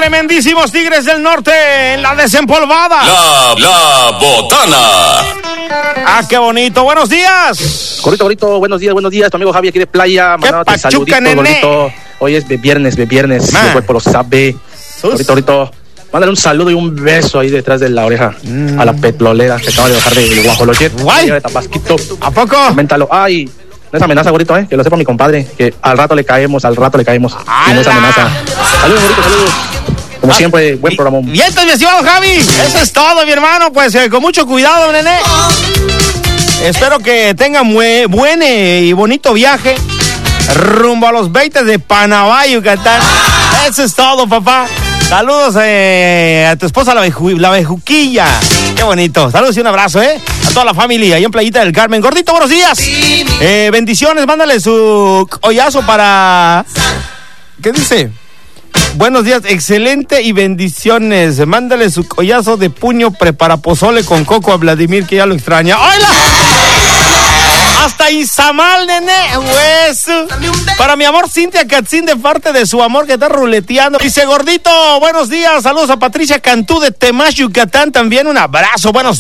tremendísimos Tigres del Norte en la desempolvada. La botana. Ah, qué bonito. Buenos días. Gordito, buenos días. Tu amigo Javi aquí de playa. Pachuca, saludito, nene. gordito. Hoy es de viernes. El cuerpo lo sabe. Gordito. Mándale un saludo y un beso ahí detrás de la oreja a la petrolera que acaba de bajar del Guajoloyet. Guay. De Tapasquito. ¿A poco? Coméntalo. Ay, no es amenaza, gordito, que lo sepa mi compadre, que al rato le caemos. Y no es amenaza. Saludos, gordito, saludos. Como siempre, buen programa. Bien, mi estimado Javi. Eso es todo, mi hermano. Pues con mucho cuidado, nene. Espero que tengan buen y bonito viaje rumbo a los 20 de Panamá, Yucatán. Eso es todo, papá. Saludos a tu esposa, la Bejuquilla. Qué bonito. Saludos y un abrazo, a toda la familia ahí en Playita del Carmen. Gordito, buenos días. Bendiciones, mándale su collazo para... ¿Qué dice? Buenos días, excelente y bendiciones. Mándale su collazo de puño prepara pozole con coco a Vladimir, que ya lo extraña. ¡Hola! Hasta Izamal, nene. Hueso. Para mi amor Cintia Katzin, de parte de su amor que está ruleteando. Dice, gordito, buenos días. Saludos a Patricia Cantú de Temash, Yucatán. También un abrazo. Buenos días.